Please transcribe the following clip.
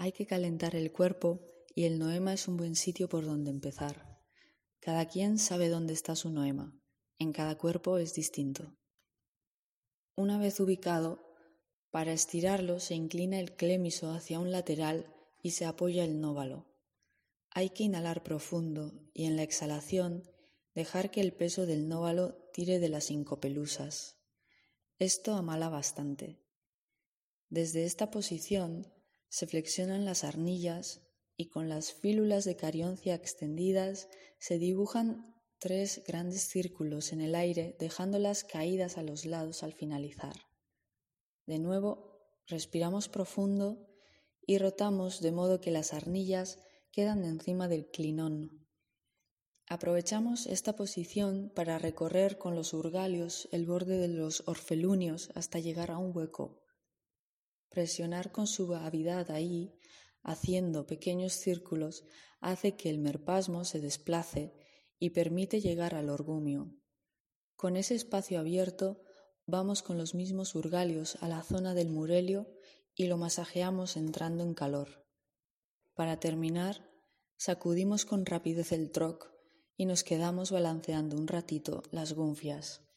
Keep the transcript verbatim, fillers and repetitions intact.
Hay que calentar el cuerpo y el noema es un buen sitio por donde empezar. Cada quien sabe dónde está su noema. En cada cuerpo es distinto. Una vez ubicado, para estirarlo se inclina el clémiso hacia un lateral y se apoya el nóvalo. Hay que inhalar profundo y en la exhalación dejar que el peso del nóvalo tire de las hincopelusas. Esto amala bastante. Desde esta posición se flexionan las arnillas y con las fílulas de carioncia extendidas se dibujan tres grandes círculos en el aire dejándolas caídas a los lados al finalizar. De nuevo, respiramos profundo y rotamos de modo que las arnillas quedan encima del clinón. Aprovechamos esta posición para recorrer con los urgalios el borde de los orfelunios hasta llegar a un hueco. Presionar con suavidad ahí, haciendo pequeños círculos, hace que el merpasmo se desplace y permite llegar al orgumio. Con ese espacio abierto, vamos con los mismos urgalios a la zona del murelio y lo masajeamos entrando en calor. Para terminar, sacudimos con rapidez el troc y nos quedamos balanceando un ratito las gunfias.